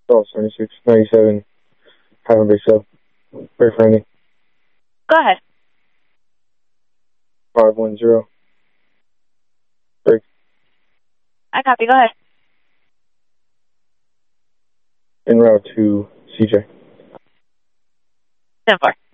Oh, 7697. Having big sub. Very friendly. Go ahead. 510. Break. I copy. Go ahead. En route to CJ. 10-4.